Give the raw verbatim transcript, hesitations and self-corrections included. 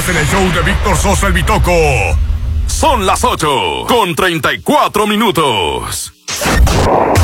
Estás en el show de Víctor Sosa, el Bitoco. Son las ocho con treinta y cuatro minutos.